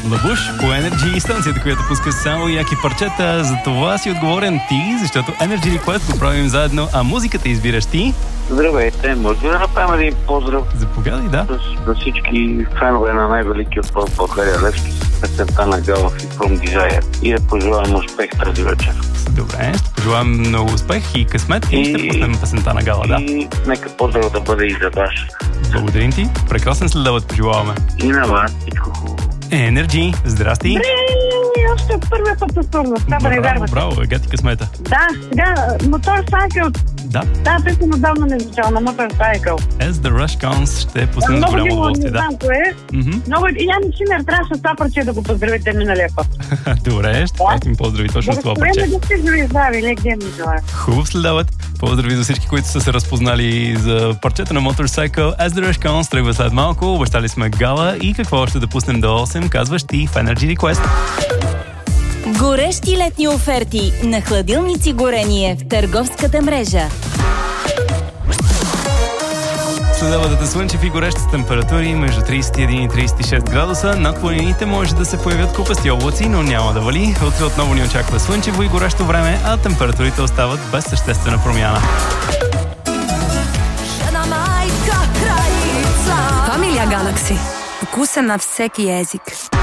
Лабуш по Energy, станцията, която пуска само яки парчета. За това си отговорен ти, защото Energy Request го правим заедно, а музиката избираш ти. Здравейте, може да направим един поздрав? Заповядай, да. За всички фенове на най-великия отбор България Левски с песента на Галов и From Desire. И да пожелаем успех тази вечер. Добре, ще пожелаем много успех и късмет и ще пуснем песента на Гала, да. И нека поздрав да бъде и за вас. Благодарим ти. Прекрасен следобед пожелаваме. И на вас всичко хубаво. Energy, здрасти. Още първия път се спомня. Браво, ега ти късмета. Да, сега, Motorcycle. Да. Да, песен отдавна не звучала на Motorcycle. As the Rush Counts ще пуснем с голямо удоволствие, да. Много не знам кое е. Много и Яни Чинер трябваше с това парче да го поздравите миналия път. Добре, ще пратим поздрави точно с това парче. Да сте живи здрави, лек ден ми желая. Хубав следобед. Поздрави за всички, които са се разпознали за парчета на Motorcycle. As the Rush Counts тръгва след малко. Обещали сме Гала и какво още да пуснем до 8, казваш ти в Energy Request. Горещи летни оферти на хладилници горение в търговската мрежа. Следобедът е слънчев и горещи с температури между 31 и 36 градуса. Над планините може да се появят купести облаци, но няма да вали. Утре отново ни очаква слънчево и горещо време, а температурите остават без съществена промяна. Familia Galaxy. Вкуса на всеки език.